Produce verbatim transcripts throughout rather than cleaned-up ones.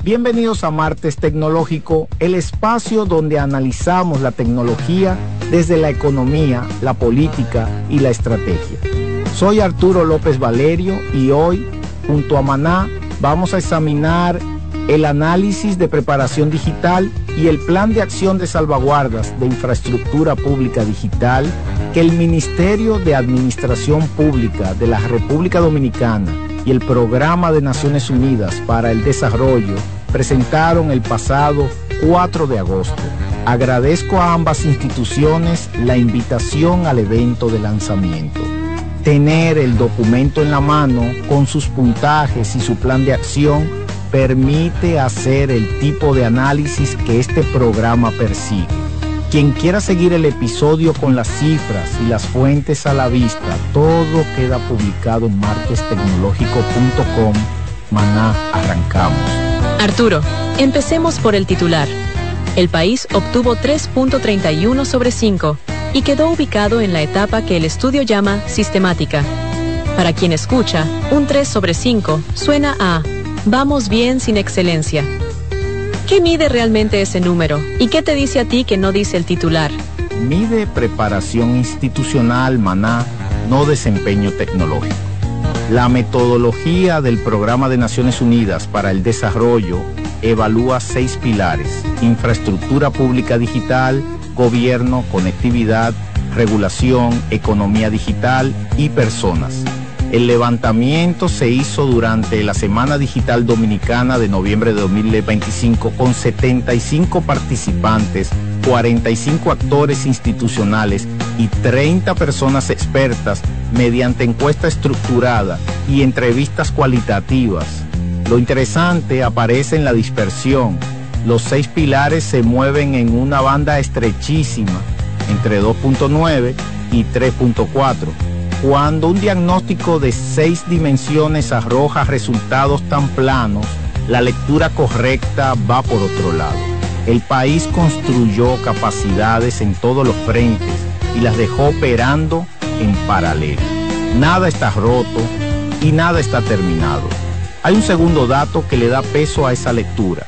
Bienvenidos a Martes Tecnológico, el espacio donde analizamos la tecnología desde la economía, la política y la estrategia. Soy Arturo López Valerio y hoy, junto a Maná, vamos a examinar el análisis de preparación digital y el plan de acción de salvaguardas de infraestructura pública digital que el Ministerio de Administración Pública de la República Dominicana y el Programa de Naciones Unidas para el Desarrollo presentaron el pasado cuatro de agosto. Agradezco a ambas instituciones la invitación al evento de lanzamiento. Tener el documento en la mano con sus puntajes y su plan de acción permite hacer el tipo de análisis que este programa persigue. Quien quiera seguir el episodio con las cifras y las fuentes a la vista, todo queda publicado en martes tecnológico punto com. Maná, arrancamos. Arturo, empecemos por el titular. El país obtuvo tres punto treinta y uno sobre cinco y quedó ubicado en la etapa que el estudio llama sistemática. Para quien escucha, un tres sobre cinco suena a vamos bien sin excelencia. ¿Qué mide realmente ese número? ¿Y qué te dice a ti que no dice el titular? Mide preparación institucional, Maná, no desempeño tecnológico. La metodología del Programa de Naciones Unidas para el Desarrollo evalúa seis pilares: infraestructura pública digital, gobierno, conectividad, regulación, economía digital y personas. El levantamiento se hizo durante la Semana Digital Dominicana de noviembre de dos mil veinticinco con setenta y cinco participantes, cuarenta y cinco actores institucionales y treinta personas expertas mediante encuesta estructurada y entrevistas cualitativas. Lo interesante aparece en la dispersión. Los seis pilares se mueven en una banda estrechísima entre dos punto nueve y tres punto cuatro. Cuando un diagnóstico de seis dimensiones arroja resultados tan planos, la lectura correcta va por otro lado. El país construyó capacidades en todos los frentes y las dejó operando en paralelo. Nada está roto y nada está terminado. Hay un segundo dato que le da peso a esa lectura.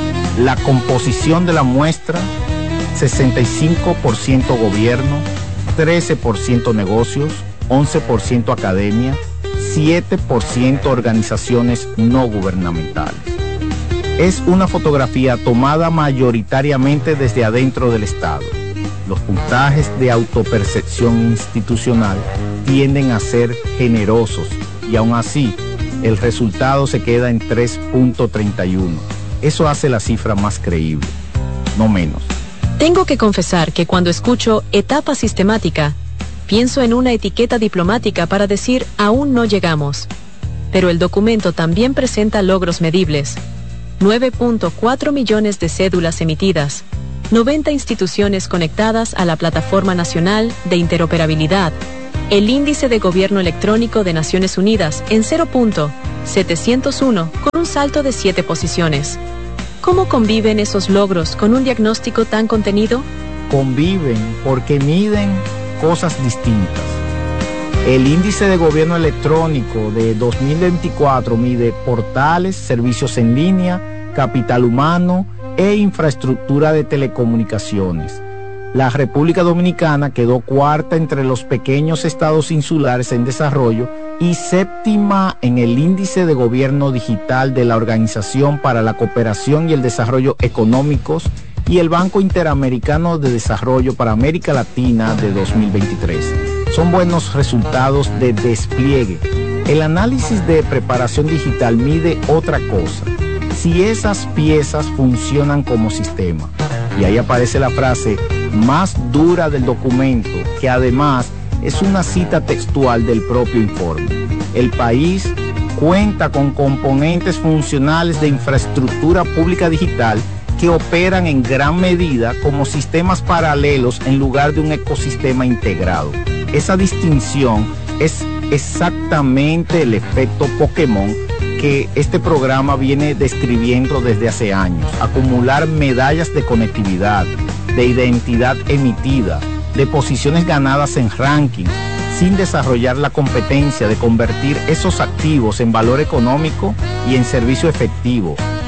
La composición de la muestra: sesenta y cinco por ciento gobierno, trece por ciento negocios, once por ciento academia, siete por ciento organizaciones no gubernamentales. Es una fotografía tomada mayoritariamente desde adentro del Estado. Los puntajes de autopercepción institucional tienden a ser generosos y aún así el resultado se queda en tres punto treinta y uno. Eso hace la cifra más creíble, no menos. Tengo que confesar que cuando escucho etapa sistemática, pienso en una etiqueta diplomática para decir aún no llegamos. Pero el documento también presenta logros medibles: nueve punto cuatro millones de cédulas emitidas, noventa instituciones conectadas a la Plataforma Nacional de Interoperabilidad, el índice de gobierno electrónico de Naciones Unidas en cero punto setecientos uno con un salto de siete posiciones. ¿Cómo conviven esos logros con un diagnóstico tan contenido? Conviven porque miden cosas distintas. El índice de gobierno electrónico de dos mil veinticuatro mide portales, servicios en línea, capital humano e infraestructura de telecomunicaciones. La República Dominicana quedó cuarta entre los pequeños estados insulares en desarrollo y séptima en el índice de gobierno digital de la Organización para la Cooperación y el Desarrollo Económicos y el Banco Interamericano de Desarrollo para América Latina de dos mil veintitrés. Son buenos resultados de despliegue. El análisis de preparación digital mide otra cosa: si esas piezas funcionan como sistema. Y ahí aparece la frase más dura del documento, que además es una cita textual del propio informe. El país cuenta con componentes funcionales de infraestructura pública digital que operan en gran medida como sistemas paralelos en lugar de un ecosistema integrado. Esa distinción es exactamente el efecto Pokémon que este programa viene describiendo desde hace años: acumular medallas de conectividad, de identidad emitida, de posiciones ganadas en ranking, sin desarrollar la competencia de convertir esos activos en valor económico y en servicio efectivo,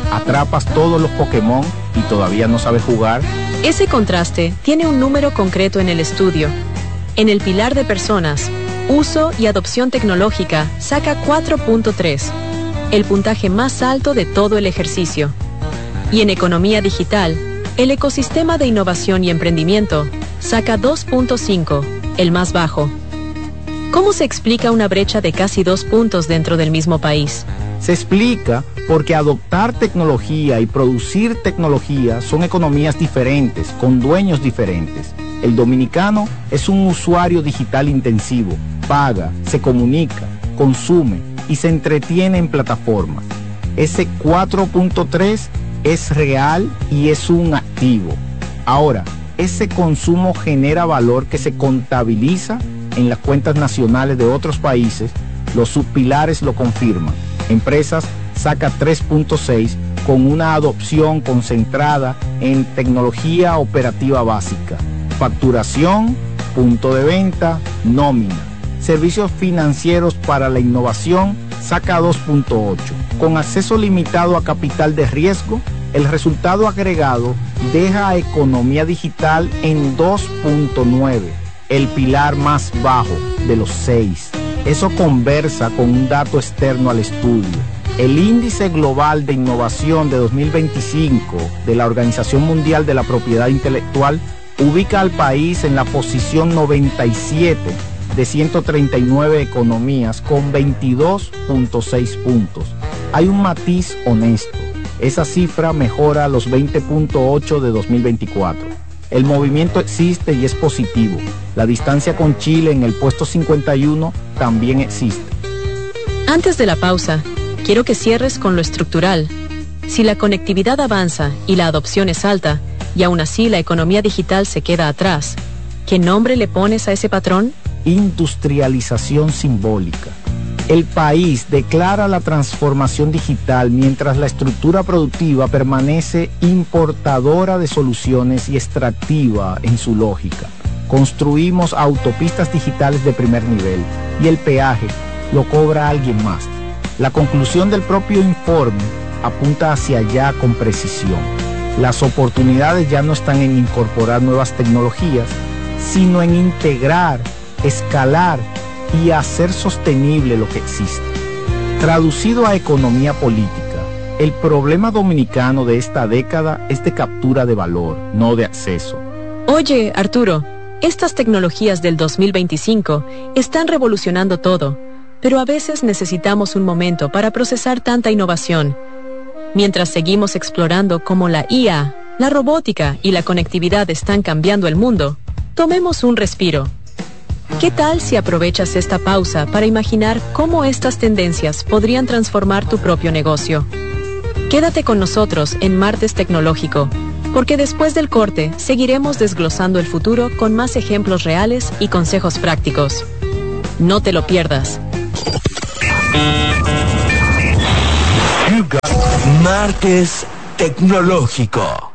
¿Atrapas todos los Pokémon y todavía no sabes jugar? Ese contraste tiene un número concreto en el estudio. En el pilar de personas, uso y adopción tecnológica saca cuatro punto tres, el puntaje más alto de todo el ejercicio. Y en economía digital, el ecosistema de innovación y emprendimiento saca dos punto cinco, el más bajo. ¿Cómo se explica una brecha de casi dos puntos dentro del mismo país? Se explica porque adoptar tecnología y producir tecnología son economías diferentes, con dueños diferentes. El dominicano es un usuario digital intensivo, paga, se comunica, consume y se entretiene en plataformas. Ese cuatro punto tres es real y es un activo. Ahora, ese consumo genera valor que se contabiliza en las cuentas nacionales de otros países. Los subpilares lo confirman. Empresas saca tres punto seis con una adopción concentrada en tecnología operativa básica, facturación, punto de venta, nómina. Servicios financieros para la innovación saca dos punto ocho. Con acceso limitado a capital de riesgo, el resultado agregado deja a economía digital en dos punto nueve, el pilar más bajo de los seis. Eso conversa con un dato externo al estudio. El Índice Global de Innovación de dos mil veinticinco de la Organización Mundial de la Propiedad Intelectual ubica al país en la posición noventa y siete de ciento treinta y nueve economías con veintidós punto seis puntos. Hay un matiz honesto. Esa cifra mejora los veinte punto ocho de dos mil veinticuatro. El movimiento existe y es positivo. La distancia con Chile en el puesto cincuenta y uno también existe. Antes de la pausa, quiero que cierres con lo estructural. Si la conectividad avanza y la adopción es alta, y aún así la economía digital se queda atrás, ¿qué nombre le pones a ese patrón? Industrialización simbólica. El país declara la transformación digital mientras la estructura productiva permanece importadora de soluciones y extractiva en su lógica. Construimos autopistas digitales de primer nivel y el peaje lo cobra alguien más. La conclusión del propio informe apunta hacia allá con precisión. Las oportunidades ya no están en incorporar nuevas tecnologías, sino en integrar, escalar y hacer sostenible lo que existe. Traducido a economía política, el problema dominicano de esta década es de captura de valor, no de acceso. Oye, Arturo, estas tecnologías del dos mil veinticinco están revolucionando todo, pero a veces necesitamos un momento para procesar tanta innovación. Mientras seguimos explorando cómo la I A, la robótica y la conectividad están cambiando el mundo, tomemos un respiro. ¿Qué tal si aprovechas esta pausa para imaginar cómo estas tendencias podrían transformar tu propio negocio? Quédate con nosotros en Martes Tecnológico, porque después del corte seguiremos desglosando el futuro con más ejemplos reales y consejos prácticos. No te lo pierdas. Martes Tecnológico.